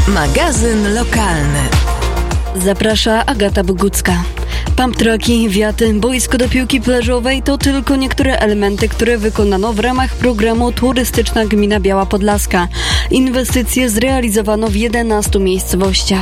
Magazyn lokalny. Zaprasza Agata Bogucka. Pump trucki, wiaty, boisko do piłki plażowej to tylko niektóre elementy, które wykonano w ramach programu Turystyczna Gmina Biała Podlaska. Inwestycje zrealizowano w 11 miejscowościach.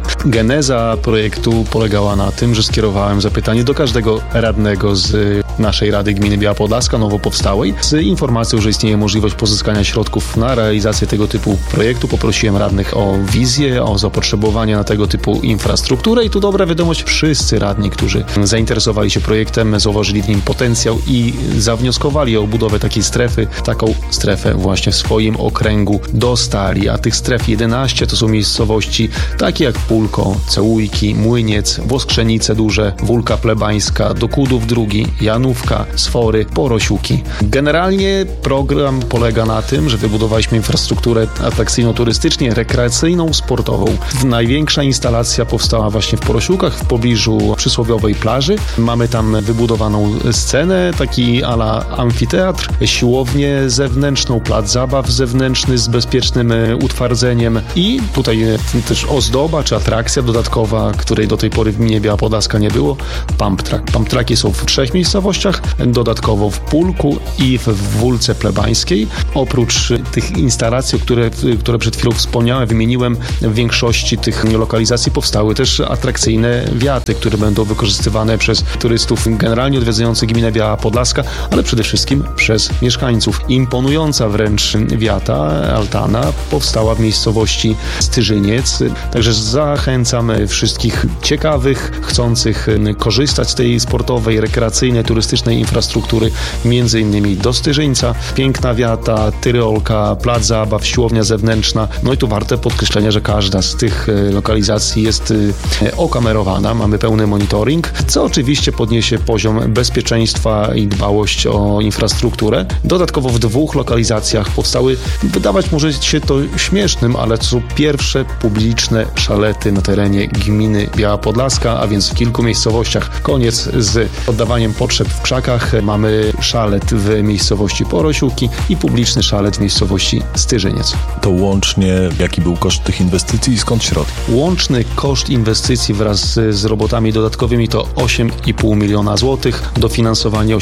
Geneza projektu polegała na tym, że skierowałem zapytanie do każdego radnego z naszej Rady Gminy Biała Podlaska, nowo powstałej, z informacją, że istnieje możliwość pozyskania środków na realizację tego typu projektu. Poprosiłem radnych o wizję, o zapotrzebowanie na tego typu infrastrukturę i tu dobra wiadomość, wszyscy radni, którzy zainteresowali się projektem, zauważyli w nim potencjał i zawnioskowali o budowę takiej strefy, taką strefę właśnie w swoim okręgu dostali, a tych stref 11 to są miejscowości takie jak Pólko, Cełujki, Młyniec, Woskrzenice Duże, Wólka Plebańska, Dokudów II, Janówka, Sfory, Porosiuki. Generalnie program polega na tym, że wybudowaliśmy infrastrukturę atrakcyjną turystycznie, rekreacyjną, sportową. Największa instalacja powstała właśnie w Porosiukach, w pobliżu przysłowiowej plaży. Mamy tam wybudowaną scenę, taki a la amfiteatr, siłownię zewnętrzną, plac zabaw zewnętrzny z bezpiecznym utwardzeniem i tutaj też ozdoba czy atrakcja dodatkowa, której do tej pory w gminie Biała Podlaska nie było, pump truck. Pump trucki są w 3 miejscowościach, dodatkowo w Pólku i w Wólce Plebańskiej. Oprócz tych instalacji, które przed chwilą wspomniałem, wymieniłem, w większości tych lokalizacji powstały też atrakcyjne wiaty, które będą wykorzystywane przez turystów generalnie odwiedzających gminę Biała Podlaska, ale przede wszystkim przez mieszkańców. Imponująca wręcz wiata, altana, powstała w miejscowości Styżyniec, także zachęcamy wszystkich ciekawych, chcących korzystać z tej sportowej, rekreacyjnej, turystycznej infrastruktury, między innymi do Styżyńca. Piękna wiata, tyreolka, plac zabaw, siłownia zewnętrzna. No i tu warte podkreślenia, że każda z tych lokalizacji jest okamerowana, mamy pełny monitoring, co oczywiście podniesie poziom bezpieczeństwa i dbałość o infrastrukturę. Dodatkowo w 2 lokalizacjach powstały, wydawać może się to śmiesznym, ale to są pierwsze publiczne szalety na terenie gminy Biała Podlaska, a więc w kilku miejscowościach. Koniec z oddawaniem potrzeb w krzakach. Mamy szalet w miejscowości Porosiuki i publiczny szalet w miejscowości Styżyniec. To łącznie jaki był koszt tych inwestycji i skąd środki? Łączny koszt inwestycji wraz z robotami dodatkowymi to 8,5 miliona złotych, dofinansowanie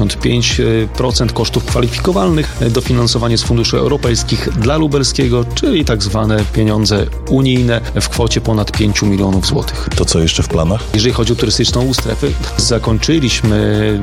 85% kosztów kwalifikowalnych, dofinansowanie z funduszy europejskich dla lubelskiego, czyli tak zwane pieniądze unijne w kwocie ponad 5 milionów złotych. To co jeszcze w planach? Jeżeli chodzi o turystyczną strefę, zakończyliśmy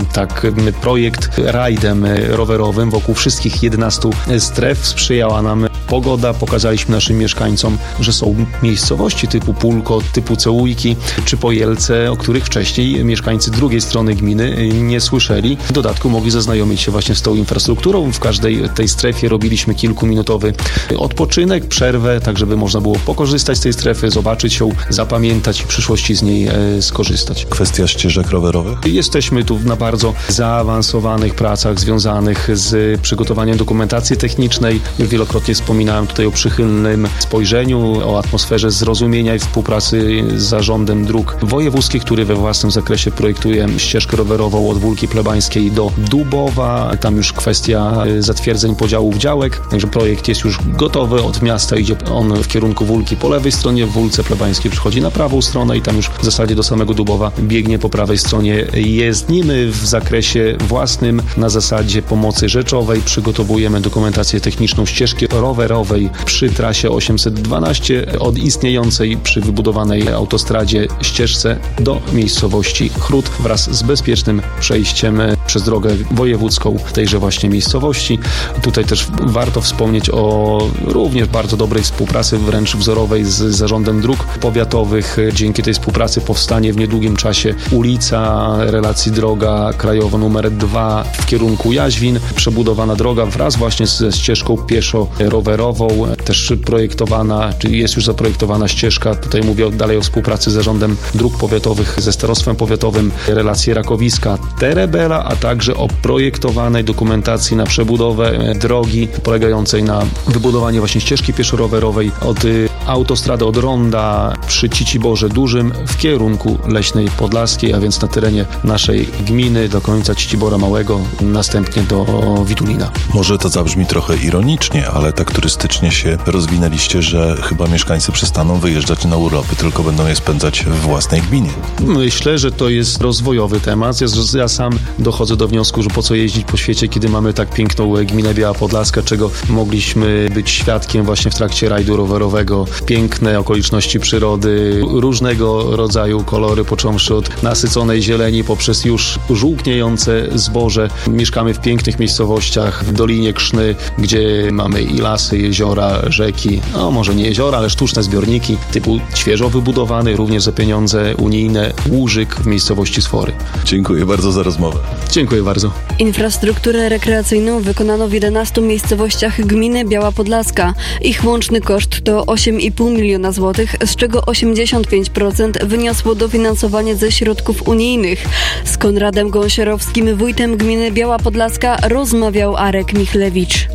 projekt rajdem rowerowym wokół wszystkich 11 stref. Sprzyjała nam pogoda, pokazaliśmy naszym mieszkańcom, że są miejscowości typu Pólko, typu Cełujki czy Pojelce, o których wcześniej mieszkańcy drugiej strony gminy nie słyszeli. W dodatku mogli zaznajomić się właśnie z tą infrastrukturą. W każdej tej strefie robiliśmy kilkuminutowy odpoczynek, przerwę, tak żeby można było pokorzystać z tej strefy, zobaczyć ją, zapamiętać i w przyszłości z niej skorzystać. Kwestia ścieżek rowerowych? Jesteśmy tu na bardzo zaawansowanych pracach związanych z przygotowaniem dokumentacji technicznej. Wielokrotnie wspominałem tutaj o przychylnym spojrzeniu, o atmosferze zrozumienia i współpracy z Zarządem Dróg Wojewódzkich, który we własnym zakresie projektuje ścieżkę rowerową od Wólki Plebańskiej do Dubowa. Tam już kwestia zatwierdzeń podziałów działek, także projekt jest już gotowy. Od miasta idzie on w kierunku Wólki po lewej stronie, w Wólce Plebańskiej przychodzi na prawą stronę i tam już w zasadzie do samego Dubowa biegnie po prawej stronie jezdnimy. W zakresie własnym na zasadzie pomocy rzeczowej przygotowujemy dokumentację techniczną ścieżki rowerowej przy trasie 812 od istniejącej przy wybudowanej autostradzie ścieżce do miejscowości Chrud wraz z bezpiecznym przejściem przez drogę wojewódzką w tejże właśnie miejscowości. Tutaj też warto wspomnieć o również bardzo dobrej współpracy, wręcz wzorowej z Zarządem Dróg Powiatowych. Dzięki tej współpracy powstanie w niedługim czasie ulica relacji droga krajowa numer 2 w kierunku Jaźwin. Przebudowana droga wraz właśnie ze ścieżką pieszo-rowerową, też projektowana, czyli jest już zaprojektowana ścieżka. Tutaj mówię dalej o współpracy z Zarządem Dróg Powiatowych, ze Starostwem Powiatowym, relacje Rakowiska-Terebela, a także o projektowanej dokumentacji na przebudowę drogi polegającej na wybudowaniu właśnie ścieżki pieszo-rowerowej od autostradę od ronda przy Ciciborze Dużym w kierunku Leśnej Podlaskiej, a więc na terenie naszej gminy do końca Cicibora Małego, następnie do Witulina. Może to zabrzmi trochę ironicznie, ale tak turystycznie się rozwinęliście, że chyba mieszkańcy przestaną wyjeżdżać na urlopy, tylko będą je spędzać w własnej gminie. Myślę, że to jest rozwojowy temat. Ja sam dochodzę do wniosku, że po co jeździć po świecie, kiedy mamy tak piękną gminę Biała Podlaska, czego mogliśmy być świadkiem właśnie w trakcie rajdu rowerowego. Piękne okoliczności przyrody, różnego rodzaju kolory, począwszy od nasyconej zieleni poprzez już żółkniejące zboże. Mieszkamy w pięknych miejscowościach w Dolinie Krzny, gdzie mamy i lasy, jeziora, rzeki, no może nie jeziora, ale sztuczne zbiorniki typu świeżo wybudowany, również za pieniądze unijne, Łużyk w miejscowości Sfory. Dziękuję bardzo za rozmowę. Dziękuję bardzo. Infrastrukturę rekreacyjną wykonano w 11 miejscowościach gminy Biała Podlaska. Ich łączny koszt to 8,5 miliona złotych, z czego 85% wyniosło dofinansowanie ze środków unijnych. Z Konradem Gąsierowskim, wójtem gminy Biała Podlaska, rozmawiał Arek Michlewicz.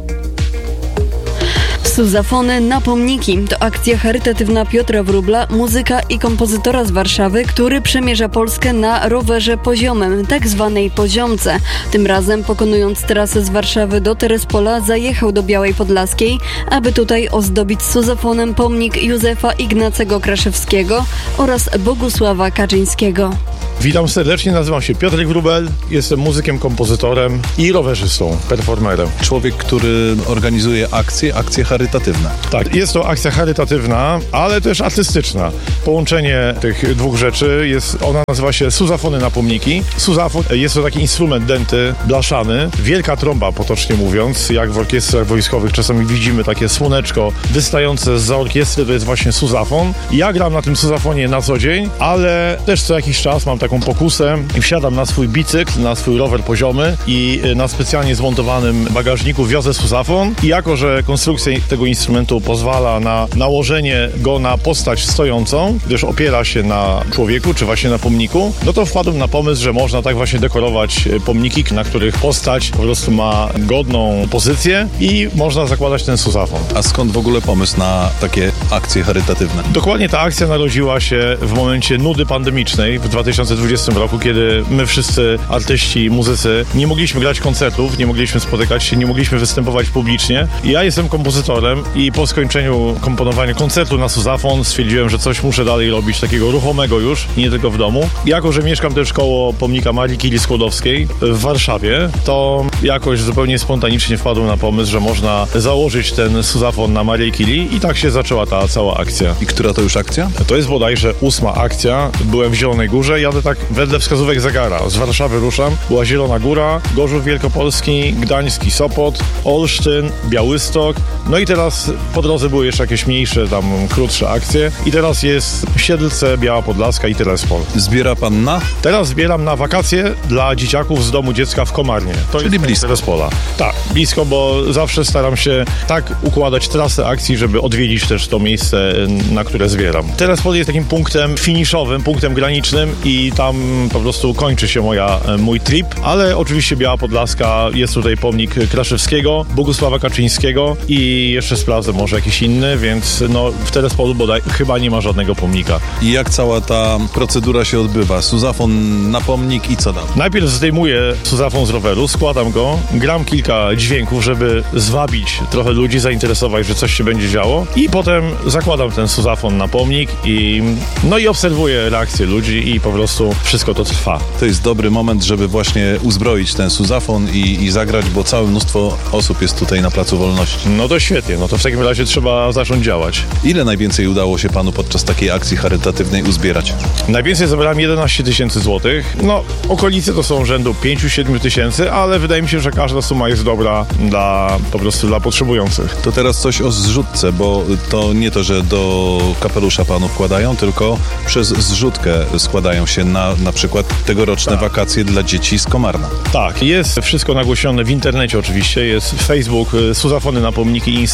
Suzafony na pomniki to akcja charytatywna Piotra Wróbla, muzyka i kompozytora z Warszawy, który przemierza Polskę na rowerze poziomym, tak zwanej poziomce. Tym razem, pokonując trasę z Warszawy do Terespola, zajechał do Białej Podlaskiej, aby tutaj ozdobić suzafonem pomnik Józefa Ignacego Kraszewskiego oraz Bogusława Kaczyńskiego. Witam serdecznie, nazywam się Piotr Wróbel, jestem muzykiem, kompozytorem i rowerzystą, performerem. Człowiek, który organizuje akcje charytatywne. Tak, jest to akcja charytatywna, ale też artystyczna. Połączenie tych dwóch rzeczy ona nazywa się Suzafony na pomniki. Suzafon jest to taki instrument dęty, blaszany, wielka trąba, potocznie mówiąc, jak w orkiestrach wojskowych czasami widzimy takie słoneczko wystające zza orkiestry, to jest właśnie suzafon. Ja gram na tym suzafonie na co dzień, ale też co jakiś czas mam taką pokusę i wsiadam na swój bicykl, na swój rower poziomy i na specjalnie zmontowanym bagażniku wiozę suzafon i jako, że konstrukcja tego instrumentu pozwala na nałożenie go na postać stojącą, gdyż opiera się na człowieku, czy właśnie na pomniku, no to wpadłem na pomysł, że można tak właśnie dekorować pomniki, na których postać po prostu ma godną pozycję i można zakładać ten suzafon. A skąd w ogóle pomysł na takie akcje charytatywne? Dokładnie ta akcja narodziła się w momencie nudy pandemicznej w 2020 roku, kiedy my wszyscy artyści, muzycy nie mogliśmy grać koncertów, nie mogliśmy spotykać się, nie mogliśmy występować publicznie. Ja jestem kompozytorem i po skończeniu komponowania koncertu na suzafon stwierdziłem, że coś muszę dalej robić takiego ruchomego już, nie tylko w domu. Jako, że mieszkam też koło pomnika Marii Curie Skłodowskiej w Warszawie, to jakoś zupełnie spontanicznie wpadłem na pomysł, że można założyć ten suzafon na Marii Curie i tak się zaczęła ta cała akcja. I która to już akcja? To jest bodajże 8. akcja. Byłem w Zielonej Górze, jadę tak wedle wskazówek zegara. Z Warszawy ruszam, była Zielona Góra, Gorzów Wielkopolski, Gdański, Sopot, Olsztyn, Białystok. No i teraz po drodze były jeszcze jakieś mniejsze, tam krótsze akcje. I teraz jest Siedlce, Biała Podlaska i Terespol. Zbiera pan na? Teraz zbieram na wakacje dla dzieciaków z domu dziecka w Komarnie. To czyli blisko Terespola. Tak, blisko, bo zawsze staram się tak układać trasę akcji, żeby odwiedzić też to miejsce, na które zbieram. Terespol jest takim punktem finiszowym, punktem granicznym i tam po prostu kończy się mój trip, ale oczywiście Biała Podlaska, jest tutaj pomnik Kraszewskiego, Bogusława Kaczyńskiego i jeszcze sprawdzę może jakiś inny, więc no w Terespolu bodaj chyba nie ma żadnego pomnika. I jak cała ta procedura się odbywa? Suzafon na pomnik i co tam? Najpierw zdejmuję suzafon z roweru, składam go, gram kilka dźwięków, żeby zwabić trochę ludzi, zainteresować, że coś się będzie działo i potem zakładam ten suzafon na pomnik i obserwuję reakcję ludzi i po prostu wszystko to trwa. To jest dobry moment, żeby właśnie uzbroić ten suzafon i zagrać, bo całe mnóstwo osób jest tutaj na Placu Wolności. No to świetnie, no to w takim razie trzeba zacząć działać. Ile najwięcej udało się panu podczas takiej akcji charytatywnej uzbierać? Najwięcej zebrałem 11 tysięcy złotych. No, okolice to są rzędu 5-7 tysięcy, ale wydaje mi się, że każda suma jest dobra po prostu dla potrzebujących. To teraz coś o zrzutce, bo to nie to, że do kapelusza panu wkładają, tylko przez zrzutkę składają się na przykład tegoroczne wakacje dla dzieci z Komarna. Tak, jest wszystko nagłośnione w internecie oczywiście, jest Facebook, Suzafony na pomniki, Insta.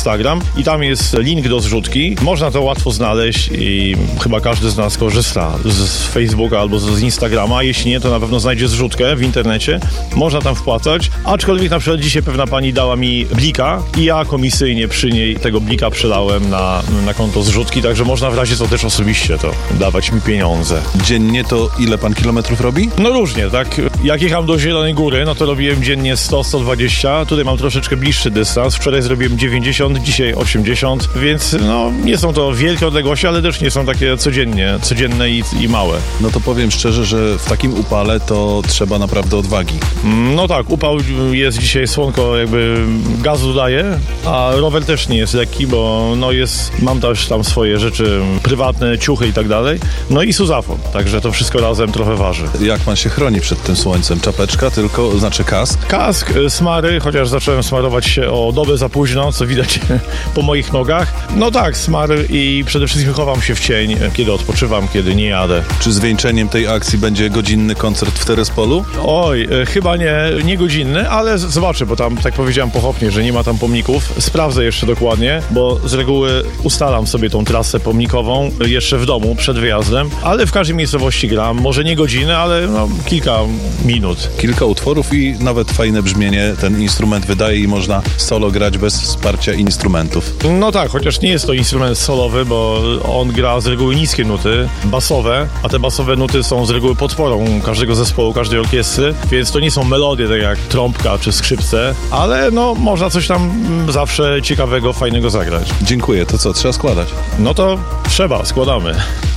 Instagram i tam jest link do zrzutki. Można to łatwo znaleźć i chyba każdy z nas korzysta z Facebooka albo z Instagrama. Jeśli nie, to na pewno znajdzie zrzutkę w internecie. Można tam wpłacać, aczkolwiek na przykład dzisiaj pewna pani dała mi blika i ja komisyjnie przy niej tego blika przelałem na konto zrzutki, także można w razie co też osobiście to dawać mi pieniądze. Dziennie to ile pan kilometrów robi? No różnie, tak. Jak jechałem do Zielonej Góry, no to robiłem dziennie 100-120. Tutaj mam troszeczkę bliższy dystans. Wczoraj zrobiłem 90, dzisiaj 80, więc no nie są to wielkie odległości, ale też nie są takie codzienne i małe. No to powiem szczerze, że w takim upale to trzeba naprawdę odwagi. No tak, upał jest dzisiaj, słonko jakby gazu daje, a rower też nie jest lekki, bo no mam też tam swoje rzeczy prywatne, ciuchy i tak dalej. No i Suzafon, także to wszystko razem trochę waży. Jak pan się chroni przed tym słońcem? Czapeczka tylko, znaczy kask? Kask, smary, chociaż zacząłem smarować się o dobę za późno, co widać po moich nogach. No tak, smary i przede wszystkim chowam się w cień, kiedy odpoczywam, kiedy nie jadę. Czy zwieńczeniem tej akcji będzie godzinny koncert w Terespolu? Oj, chyba nie godzinny, ale zobaczę, bo tam, tak powiedziałem pochopnie, że nie ma tam pomników. Sprawdzę jeszcze dokładnie, bo z reguły ustalam sobie tą trasę pomnikową jeszcze w domu, przed wyjazdem, ale w każdej miejscowości gram. Może nie godzinę, ale no, kilka minut. Kilka utworów i nawet fajne brzmienie ten instrument wydaje i można solo grać bez wsparcia instrumentów. No tak, chociaż nie jest to instrument solowy, bo on gra z reguły niskie nuty, basowe, a te basowe nuty są z reguły podporą każdego zespołu, każdej orkiestry, więc to nie są melodie tak jak trąbka czy skrzypce, ale no można coś tam zawsze ciekawego, fajnego zagrać. Dziękuję, to co, trzeba składać? No to trzeba, składamy.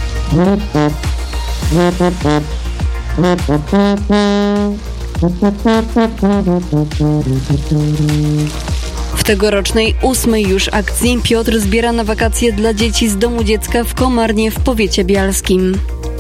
W tegorocznej 8. już akcji Piotr zbiera na wakacje dla dzieci z domu dziecka w Komarnie w powiecie bialskim.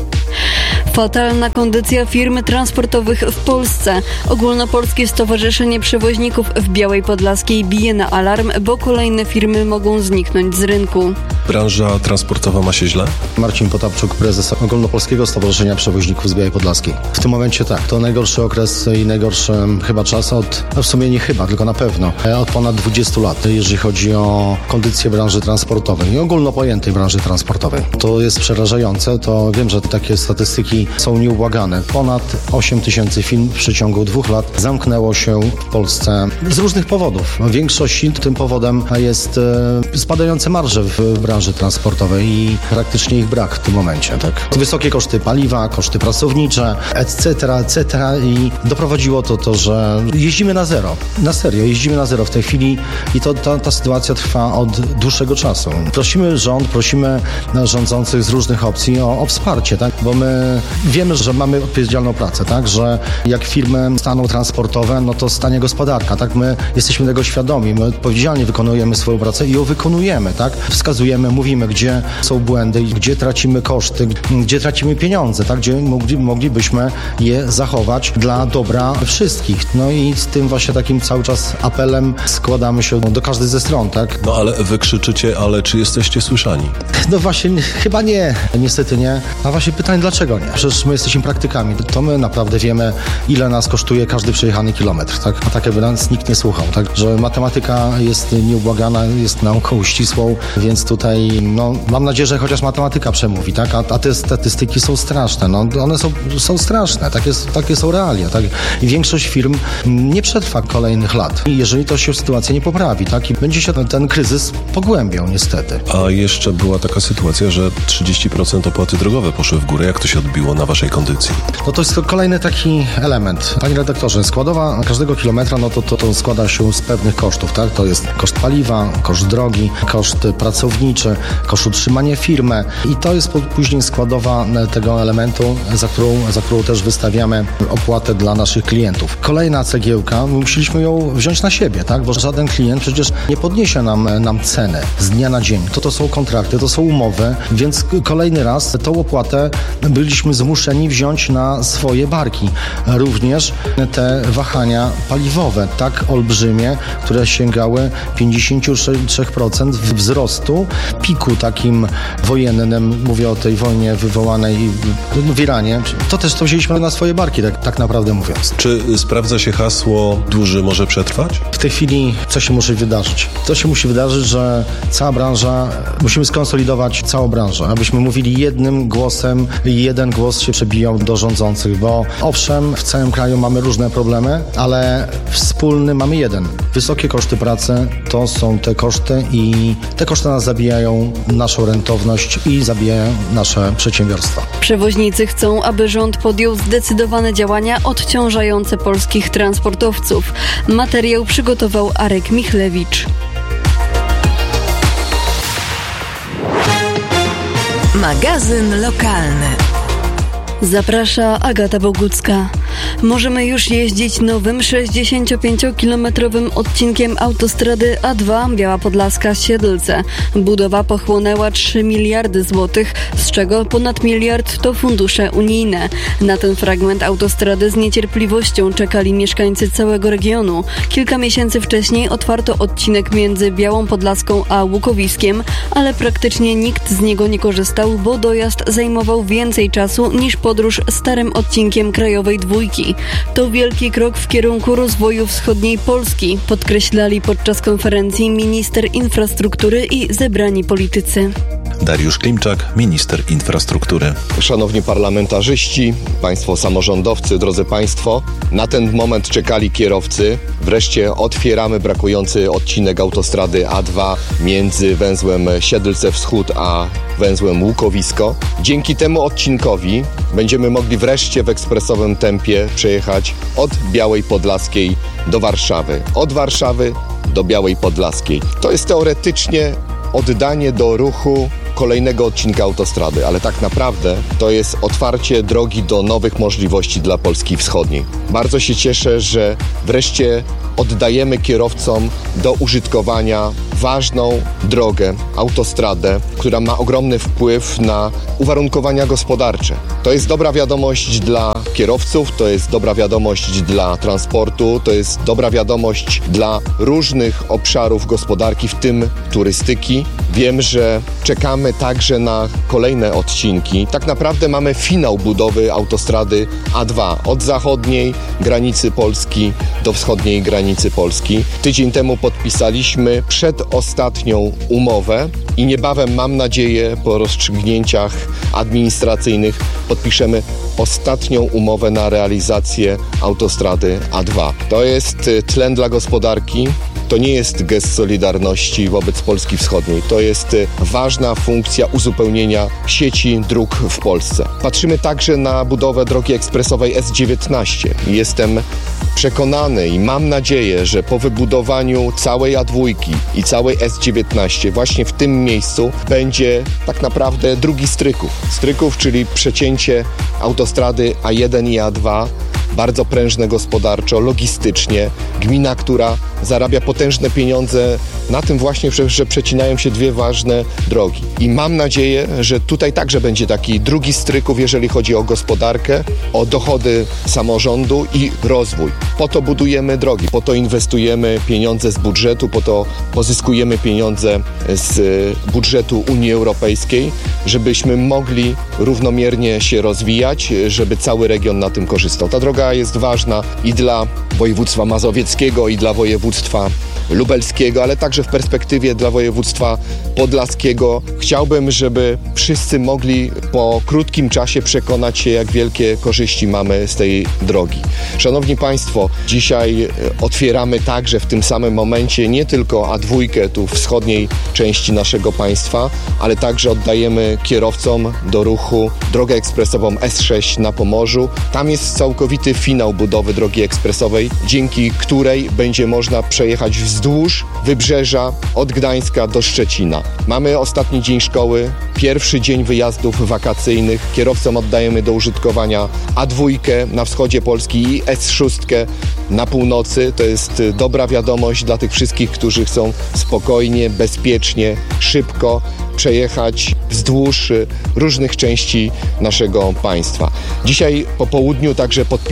Fatalna kondycja firm transportowych w Polsce. Ogólnopolskie Stowarzyszenie Przewoźników w Białej Podlaskiej bije na alarm, bo kolejne firmy mogą zniknąć z rynku. Branża transportowa ma się źle? Marcin Potapczuk, prezes Ogólnopolskiego Stowarzyszenia Przewoźników z Białej Podlaskiej. W tym momencie tak, to najgorszy okres i najgorszy chyba czas w sumie nie chyba, tylko na pewno, od ponad 20 lat, jeżeli chodzi o kondycję branży transportowej i ogólno pojętej branży transportowej. To jest przerażające, to wiem, że takie statystyki są nieubłagane. Ponad 8 000 firm w przeciągu 2 lat zamknęło się w Polsce z różnych powodów. W większości tym powodem jest spadające marże w branży transportowej i praktycznie ich brak w tym momencie. Tak? Wysokie koszty paliwa, koszty pracownicze, etc. i doprowadziło to, że jeździmy na zero. Na serio, jeździmy na zero w tej chwili i ta sytuacja trwa od dłuższego czasu. Prosimy rząd, prosimy rządzących z różnych opcji o wsparcie, tak? Bo my wiemy, że mamy odpowiedzialną pracę, tak? Że jak firmy staną transportowe, no to stanie gospodarka, tak? My jesteśmy tego świadomi, my odpowiedzialnie wykonujemy swoją pracę i ją wykonujemy, tak? Wskazujemy, mówimy, gdzie są błędy, gdzie tracimy koszty, gdzie tracimy pieniądze, tak? Gdzie moglibyśmy je zachować dla dobra wszystkich. No i z tym właśnie takim cały czas apelem składamy się do każdej ze stron, tak? No ale wy krzyczycie, ale czy jesteście słyszani? No właśnie, chyba nie. Niestety nie. A właśnie pytanie, dlaczego nie? Przecież my jesteśmy praktykami. To my naprawdę wiemy, ile nas kosztuje każdy przejechany kilometr, tak? A tak jakby nas nikt nie słuchał, tak? Że matematyka jest nieubłagana, jest nauką ścisłą, więc tutaj, no, mam nadzieję, że chociaż matematyka przemówi, tak? A te statystyki są straszne, no, one są straszne, takie są realia, tak? I większość firm nie przetrwa kolejnych lat, jeżeli to się sytuacja nie poprawi, tak? I będzie się ten kryzys pogłębiał, niestety. A jeszcze była taka sytuacja, że 30% opłaty drogowe poszły w górę. Jak to się odbiło na waszej kondycji? No to jest kolejny taki element. Panie redaktorze, składowa każdego kilometra, no to składa się z pewnych kosztów, tak? To jest koszt paliwa, koszt drogi, koszt pracowniczy, koszt utrzymania firmy i to jest później składowa tego elementu, za którą też wystawiamy opłatę dla naszych klientów. Kolejna cegiełka, musieliśmy ją wziąć na siebie, tak? Bo żaden klient przecież nie podniesie nam ceny z dnia na dzień. To są kontrakty, to są umowy, więc kolejny raz tą opłatę byliśmy zmuszeni wziąć na swoje barki. Również te wahania paliwowe, tak olbrzymie, które sięgały 53% wzrostu piku takim wojennym, mówię o tej wojnie wywołanej w Iranie, to też to wzięliśmy na swoje barki, tak naprawdę mówiąc. Czy sprawdza się hasło "dłuży może przetrwać"? W tej chwili co się musi wydarzyć? To się musi wydarzyć, że cała branża, musimy skonsolidować całą branżę, abyśmy mówili jednym głosem i jeden głos się przebijał do rządzących, bo owszem, w całym kraju mamy różne problemy, ale wspólny mamy jeden. Wysokie koszty pracy to są te koszty i te koszty nas zabijają naszą rentowność i zabijają nasze przedsiębiorstwa. Przewoźnicy chcą, aby rząd podjął zdecydowane działania odciążające polskich transportowców. Materiał przygotował Arek Michlewicz. Magazyn lokalny. Zaprasza Agata Bogucka. Możemy już jeździć nowym 65-kilometrowym odcinkiem autostrady A2 Biała Podlaska-Siedlce. Budowa pochłonęła 3 miliardy złotych, z czego ponad miliard to fundusze unijne. Na ten fragment autostrady z niecierpliwością czekali mieszkańcy całego regionu. Kilka miesięcy wcześniej otwarto odcinek między Białą Podlaską a Łukowiskiem, ale praktycznie nikt z niego nie korzystał, bo dojazd zajmował więcej czasu niż podróż starym odcinkiem krajowej dwójki. To wielki krok w kierunku rozwoju wschodniej Polski, podkreślali podczas konferencji minister infrastruktury i zebrani politycy. Dariusz Klimczak, minister infrastruktury. Szanowni parlamentarzyści, państwo samorządowcy, drodzy państwo, na ten moment czekali kierowcy. Wreszcie otwieramy brakujący odcinek autostrady A2 między węzłem Siedlce Wschód a węzłem Łukowisko. Dzięki temu odcinkowi będziemy mogli wreszcie w ekspresowym tempie przejechać od Białej Podlaskiej do Warszawy. Od Warszawy do Białej Podlaskiej. To jest teoretycznie oddanie do ruchu kolejnego odcinka autostrady, ale tak naprawdę to jest otwarcie drogi do nowych możliwości dla Polski Wschodniej. Bardzo się cieszę, że wreszcie oddajemy kierowcom do użytkowania ważną drogę, autostradę, która ma ogromny wpływ na uwarunkowania gospodarcze. To jest dobra wiadomość dla kierowców, to jest dobra wiadomość dla transportu, to jest dobra wiadomość dla różnych obszarów gospodarki, w tym turystyki. Wiem, że czekamy także na kolejne odcinki. Tak naprawdę mamy finał budowy autostrady A2 od zachodniej granicy Polski do wschodniej granicy Polski. Tydzień temu podpisaliśmy przedostatnią umowę i niebawem, mam nadzieję, po rozstrzygnięciach administracyjnych podpiszemy ostatnią umowę na realizację autostrady A2. To jest tlen dla gospodarki. To nie jest gest solidarności wobec Polski Wschodniej. To jest ważna funkcja uzupełnienia sieci dróg w Polsce. Patrzymy także na budowę drogi ekspresowej S19. Jestem przekonany i mam nadzieję, że po wybudowaniu całej A2 i całej S19 właśnie w tym miejscu będzie tak naprawdę drugi Stryków, czyli przecięcie autostrady A1 i A2. Bardzo prężne gospodarczo, logistycznie. Gmina, która zarabia potężne pieniądze na tym właśnie, że przecinają się dwie ważne drogi. I mam nadzieję, że tutaj także będzie taki drugi Stryków, jeżeli chodzi o gospodarkę, o dochody samorządu i rozwój. Po to budujemy drogi, po to inwestujemy pieniądze z budżetu, po to pozyskujemy pieniądze z budżetu Unii Europejskiej, żebyśmy mogli równomiernie się rozwijać, żeby cały region na tym korzystał. Ta droga jest ważna i dla województwa mazowieckiego, i dla województwa lubelskiego, ale także w perspektywie dla województwa podlaskiego. Chciałbym, żeby wszyscy mogli po krótkim czasie przekonać się, jak wielkie korzyści mamy z tej drogi. Szanowni Państwo, dzisiaj otwieramy także w tym samym momencie nie tylko A2 tu w wschodniej części naszego państwa, ale także oddajemy kierowcom do ruchu drogę ekspresową S6 na Pomorzu. Tam jest całkowity finał budowy drogi ekspresowej, dzięki której będzie można przejechać wzdłuż wybrzeża od Gdańska do Szczecina. Mamy ostatni dzień szkoły, pierwszy dzień wyjazdów wakacyjnych. Kierowcom oddajemy do użytkowania A2 na wschodzie Polski i S6 na północy. To jest dobra wiadomość dla tych wszystkich, którzy chcą spokojnie, bezpiecznie, szybko przejechać wzdłuż różnych części naszego państwa. Dzisiaj po południu także podpiszemy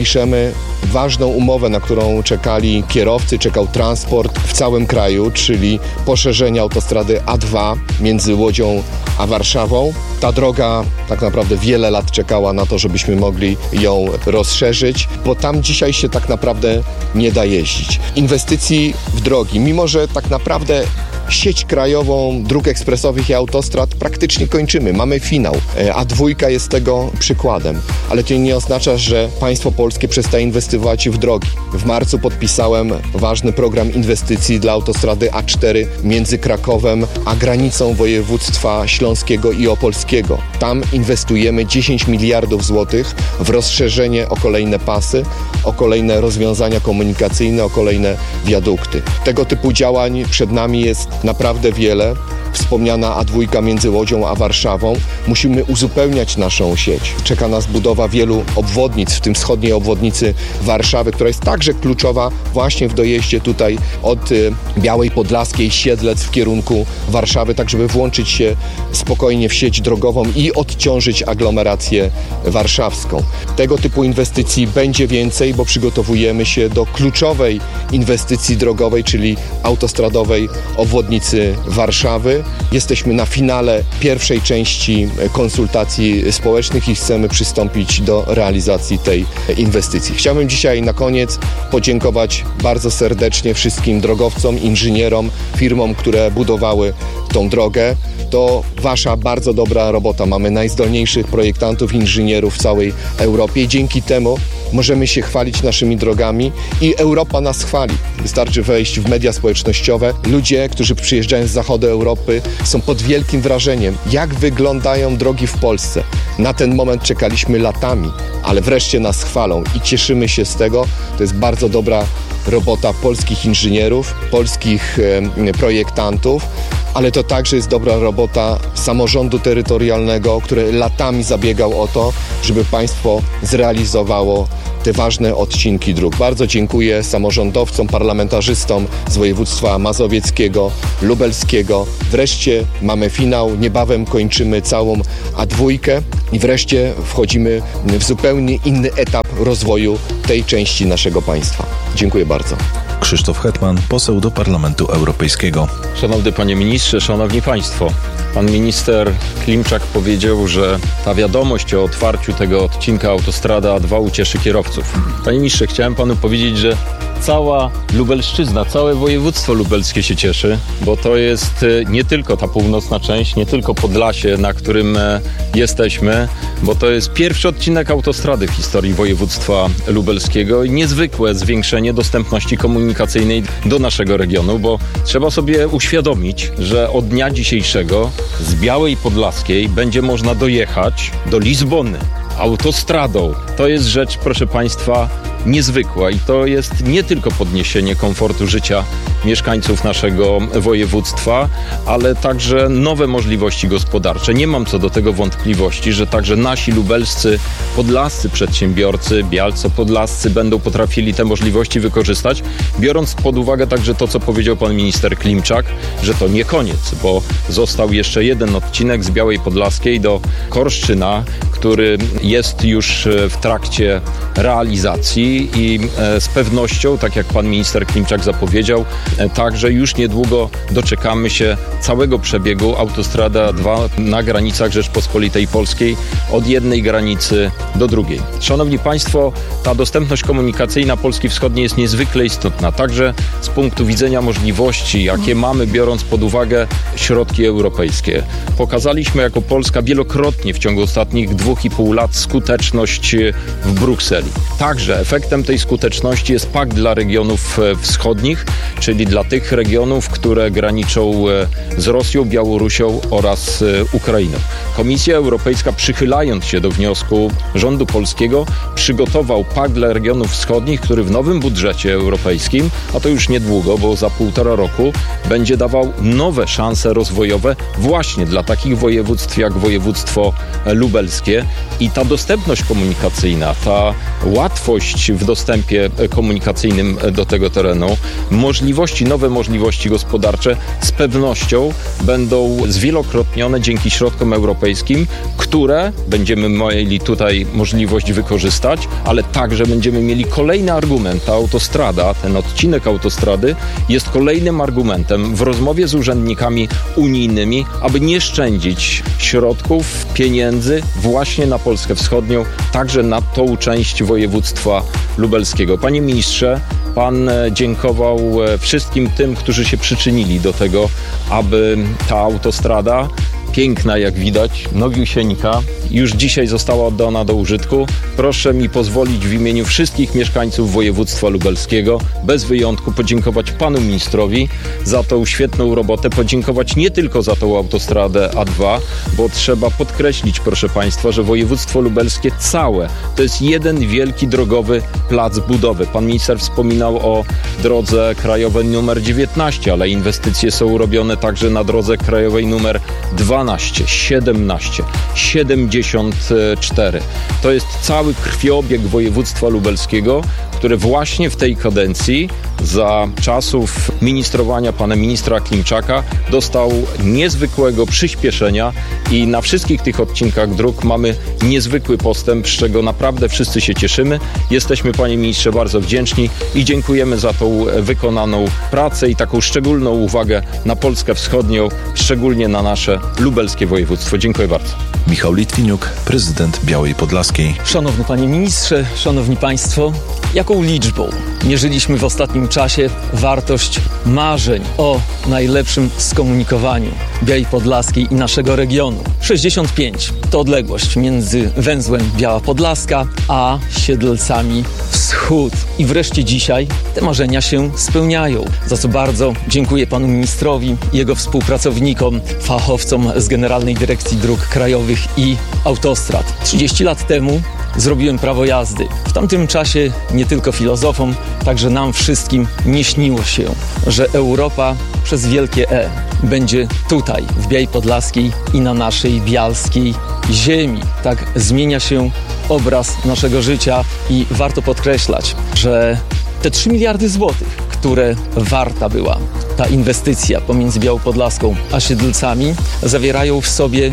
podpiszemy ważną umowę, na którą czekali kierowcy, czekał transport w całym kraju, czyli poszerzenie autostrady A2 między Łodzią a Warszawą. Ta droga tak naprawdę wiele lat czekała na to, żebyśmy mogli ją rozszerzyć, bo tam dzisiaj się tak naprawdę nie da jeździć. Inwestycji w drogi, mimo że tak naprawdę sieć krajową dróg ekspresowych i autostrad praktycznie kończymy. Mamy finał, a dwójka jest tego przykładem. Ale to nie oznacza, że państwo polskie przestaje inwestować w drogi. W marcu podpisałem ważny program inwestycji dla autostrady A4 między Krakowem a granicą województwa śląskiego i opolskiego. Tam inwestujemy 10 miliardów złotych w rozszerzenie o kolejne pasy, o kolejne rozwiązania komunikacyjne, o kolejne wiadukty. Tego typu działań przed nami jest naprawdę wiele. Wspomniana A2 między Łodzią a Warszawą. Musimy uzupełniać naszą sieć. Czeka nas budowa wielu obwodnic, w tym wschodniej obwodnicy Warszawy, która jest także kluczowa właśnie w dojeździe tutaj od Białej Podlaskiej, Siedlec w kierunku Warszawy, tak żeby włączyć się spokojnie w sieć drogową i odciążyć aglomerację warszawską. Tego typu inwestycji będzie więcej, bo przygotowujemy się do kluczowej inwestycji drogowej, czyli autostradowej obwodnicy Warszawy. Jesteśmy na finale pierwszej części konsultacji społecznych i chcemy przystąpić do realizacji tej inwestycji. Chciałbym dzisiaj na koniec podziękować bardzo serdecznie wszystkim drogowcom, inżynierom, firmom, które budowały tą drogę. To wasza bardzo dobra robota. Mamy najzdolniejszych projektantów, inżynierów w całej Europie i dzięki temu możemy się chwalić naszymi drogami i Europa nas chwali. Wystarczy wejść w media społecznościowe. Ludzie, którzy przyjeżdżają z zachodu Europy, są pod wielkim wrażeniem, jak wyglądają drogi w Polsce. Na ten moment czekaliśmy latami, ale wreszcie nas chwalą i cieszymy się z tego. To jest bardzo dobra robota polskich inżynierów, polskich projektantów, ale to także jest dobra robota samorządu terytorialnego, który latami zabiegał o to, żeby państwo zrealizowało te ważne odcinki dróg. Bardzo dziękuję samorządowcom, parlamentarzystom z województwa mazowieckiego, lubelskiego. Wreszcie mamy finał, niebawem kończymy całą A2 i wreszcie wchodzimy w zupełnie inny etap rozwoju tej części naszego państwa. Dziękuję bardzo. Krzysztof Hetman, poseł do Parlamentu Europejskiego. Szanowny panie ministrze, szanowni państwo, pan minister Klimczak powiedział, że ta wiadomość o otwarciu tego odcinka autostrada A2 ucieszy kierowców. Panie ministrze, chciałem panu powiedzieć, że cała Lubelszczyzna, całe województwo lubelskie się cieszy, bo to jest nie tylko ta północna część, nie tylko Podlasie, na którym jesteśmy, bo to jest pierwszy odcinek autostrady w historii województwa lubelskiego i niezwykłe zwiększenie dostępności komunikacyjnej do naszego regionu, bo trzeba sobie uświadomić, że od dnia dzisiejszego z Białej Podlaskiej będzie można dojechać do Lizbony autostradą. To jest rzecz, proszę państwa, niezwykła i to jest nie tylko podniesienie komfortu życia mieszkańców naszego województwa, ale także nowe możliwości gospodarcze. Nie mam co do tego wątpliwości, że także nasi lubelscy, podlascy przedsiębiorcy, bialco-podlascy będą potrafili te możliwości wykorzystać, biorąc pod uwagę także to, co powiedział pan minister Klimczak, że to nie koniec, bo został jeszcze jeden odcinek z Białej Podlaskiej do Korszczyna, który jest już w trakcie realizacji i z pewnością, tak jak pan minister Klimczak zapowiedział, także już niedługo doczekamy się całego przebiegu autostrada A2 na granicach Rzeczpospolitej Polskiej od jednej granicy do drugiej. Szanowni państwo, ta dostępność komunikacyjna Polski Wschodniej jest niezwykle istotna, także z punktu widzenia możliwości, jakie mamy, biorąc pod uwagę środki europejskie. Pokazaliśmy jako Polska wielokrotnie w ciągu ostatnich 2,5 lat skuteczność w Brukseli. Także efektem tej skuteczności jest pakt dla regionów wschodnich, czyli dla tych regionów, które graniczą z Rosją, Białorusią oraz Ukrainą. Komisja Europejska, przychylając się do wniosku rządu polskiego, przygotował pakt dla regionów wschodnich, który w nowym budżecie europejskim, a to już niedługo, bo za 1,5 roku, będzie dawał nowe szanse rozwojowe właśnie dla takich województw jak województwo lubelskie. I ta dostępność komunikacyjna, ta łatwość być w dostępie komunikacyjnym do tego terenu. Nowe możliwości gospodarcze z pewnością będą zwielokrotnione dzięki środkom europejskim, które będziemy mieli tutaj możliwość wykorzystać, ale także będziemy mieli kolejny argument. Ta autostrada, ten odcinek autostrady jest kolejnym argumentem w rozmowie z urzędnikami unijnymi, aby nie szczędzić środków, pieniędzy właśnie na Polskę Wschodnią, także na tą część województwa lubelskiego. Panie ministrze, pan dziękował wszystkim tym, którzy się przyczynili do tego, aby ta autostrada, piękna jak widać, Nowiusieńka, już dzisiaj została oddana do użytku. Proszę mi pozwolić w imieniu wszystkich mieszkańców województwa lubelskiego bez wyjątku podziękować panu ministrowi za tą świetną robotę, podziękować nie tylko za tą autostradę A2, bo trzeba podkreślić, proszę państwa, że województwo lubelskie całe to jest jeden wielki drogowy plac budowy. Pan minister wspominał o drodze krajowej numer 19, ale inwestycje są robione także na drodze krajowej numer 12, 17, 74. To jest cały krwiobieg województwa lubelskiego, który właśnie w tej kadencji za czasów ministrowania pana ministra Klimczaka dostał niezwykłego przyspieszenia i na wszystkich tych odcinkach dróg mamy niezwykły postęp, z czego naprawdę wszyscy się cieszymy. Jesteśmy, panie ministrze, bardzo wdzięczni i dziękujemy za tą wykonaną pracę i taką szczególną uwagę na Polskę Wschodnią, szczególnie na nasze lubelskie województwo. Dziękuję bardzo. Michał Litwiniuk, prezydent Białej Podlaskiej. Szanowny panie ministrze, szanowni państwo, jaką liczbą mierzyliśmy w ostatnim czasie wartość marzeń o najlepszym skomunikowaniu Białej Podlaskiej i naszego regionu? 65 to odległość między węzłem Biała Podlaska a Siedlcami Wschód. I wreszcie dzisiaj te marzenia się spełniają, za co bardzo dziękuję panu ministrowi, jego współpracownikom, fachowcom z Generalnej Dyrekcji Dróg Krajowych i Autostrad. 30 lat temu zrobiłem prawo jazdy. W tamtym czasie nie tylko filozofom, także nam wszystkim nie śniło się, że Europa przez wielkie E będzie tutaj, w Białej Podlaskiej i na naszej bialskiej ziemi. Tak zmienia się obraz naszego życia i warto podkreślać, że te 3 miliardy złotych, które warta była ta inwestycja pomiędzy Białą Podlaską a Siedlcami, zawierają w sobie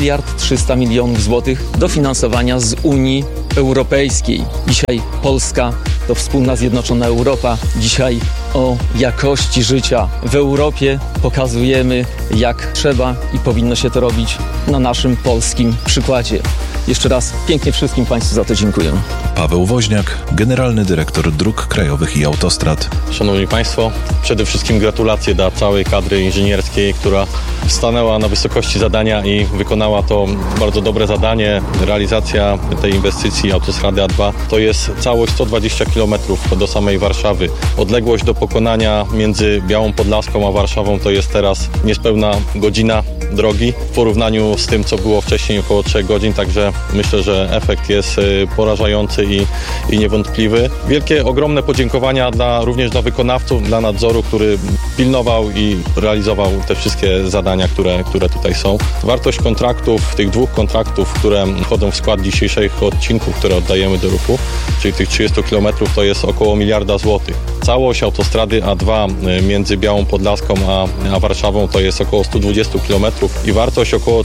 1,3 mld złotych dofinansowania z Unii Europejskiej. Dzisiaj Polska to wspólna zjednoczona Europa. Dzisiaj o jakości życia w Europie pokazujemy, jak trzeba i powinno się to robić na naszym polskim przykładzie. Jeszcze raz pięknie wszystkim państwu za to dziękuję. Paweł Woźniak, generalny dyrektor dróg krajowych i autostrad. Szanowni państwo, przede wszystkim gratulacje dla całej kadry inżynierskiej, która stanęła na wysokości zadania i wykonała to bardzo dobre zadanie. Realizacja tej inwestycji autostrady A2 to jest całość 120 km do samej Warszawy. Odległość do pokonania między Białą Podlaską a Warszawą to jest teraz niespełna godzina drogi w porównaniu z tym, co było wcześniej, około 3 godzin, także myślę, że efekt jest porażający i niewątpliwy. Wielkie, ogromne podziękowania również dla wykonawców, dla nadzoru, który pilnował i realizował te wszystkie zadania, które tutaj są. Wartość kontraktów, tych 2 kontraktów, które wchodzą w skład dzisiejszych odcinków, które oddajemy do ruchu, czyli tych 30 km, to jest około 1 miliarda złotych. Całość autostrady A2 między Białą Podlaską a Warszawą to jest około 120 km i wartość około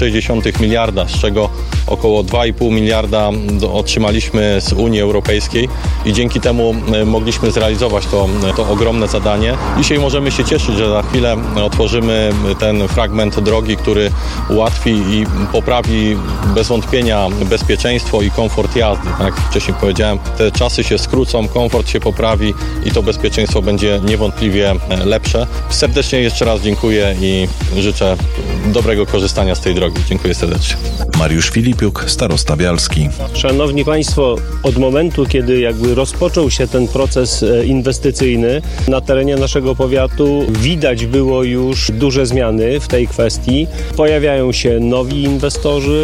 4,6 miliarda, z czego około 2,5 miliarda otrzymaliśmy z Unii Europejskiej i dzięki temu mogliśmy zrealizować to ogromne zadanie. Dzisiaj możemy się cieszyć, że za chwilę otworzymy ten fragment drogi, który ułatwi i poprawi bez wątpienia bezpieczeństwo i komfort jazdy. Tak jak wcześniej powiedziałem, te czasy się skrócą, komfort się poprawi i to bezpieczeństwo będzie niewątpliwie lepsze. Serdecznie jeszcze raz dziękuję i życzę dobrego korzystania z tej drogi. Dziękuję serdecznie. Mariusz Filipiuk, starosta bialski. Szanowni państwo, od momentu, kiedy rozpoczął się ten proces inwestycyjny na terenie naszego powiatu, widać było już duże zmiany w tej kwestii. Pojawiają się nowi inwestorzy.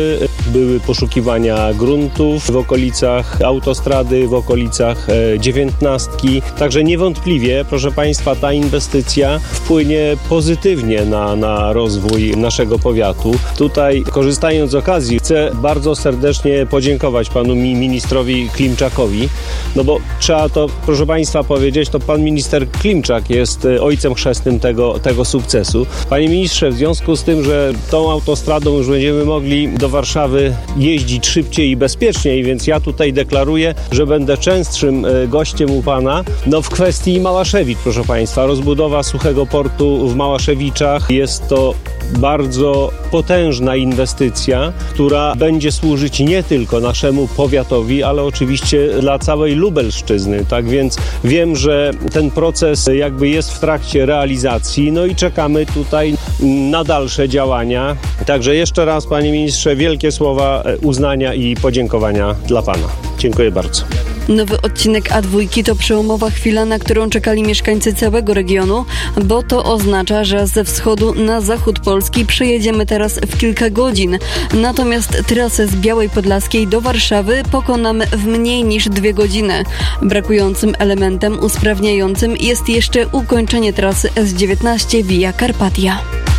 były poszukiwania gruntów w okolicach autostrady, w okolicach 19. Także niewątpliwie, proszę Państwa, ta inwestycja wpłynie pozytywnie na rozwój naszego powiatu. Tutaj, korzystając z okazji, chcę bardzo serdecznie podziękować panu ministrowi Klimczakowi, no bo trzeba to, proszę Państwa, powiedzieć, to pan minister Klimczak jest ojcem chrzestnym tego sukcesu. Panie ministrze, w związku z tym, że tą autostradą już będziemy mogli do Warszawy jeździć szybciej i bezpieczniej, więc ja tutaj deklaruję, że będę częstszym gościem u pana, w kwestii Małaszewicz, proszę Państwa. Rozbudowa suchego portu w Małaszewiczach jest to bardzo potężna inwestycja, która będzie służyć nie tylko naszemu powiatowi, ale oczywiście dla całej Lubelszczyzny. Tak więc wiem, że ten proces jest w trakcie realizacji, i czekamy tutaj na dalsze działania. Także jeszcze raz, panie ministrze, wielkie słowa uznania i podziękowania dla pana. Dziękuję bardzo. Nowy odcinek A2 to przełomowa chwila, na którą czekali mieszkańcy całego regionu, bo to oznacza, że ze wschodu na zachód Polski przejedziemy teraz w kilka godzin. Natomiast trasę z Białej Podlaskiej do Warszawy pokonamy w mniej niż 2 godziny. Brakującym elementem usprawniającym jest jeszcze ukończenie trasy S19 Via Carpatia.